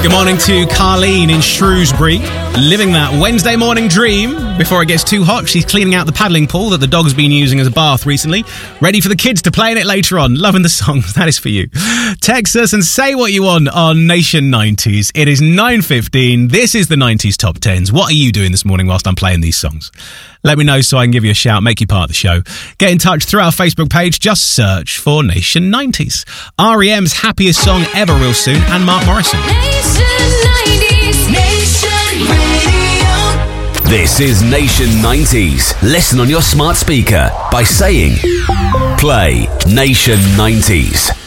Good morning to Carleen in Shrewsbury, living that Wednesday morning dream before it gets too hot. She's cleaning out the paddling pool that the dog's been using as a bath recently, ready for the kids to play in it later on. Loving the songs. That is for you. Text us and say what you want on Nation 90s. It is 9:15. This is the 90s Top 10s. What are you doing this morning whilst I'm playing these songs? Let me know so I can give you a shout, make you part of the show. Get in touch through our Facebook page. Just search for Nation 90s. R.E.M's happiest song ever real soon, and Mark Morrison. Nation 90s, Nation Radio. This is Nation 90s. Listen on your smart speaker by saying, play Nation 90s.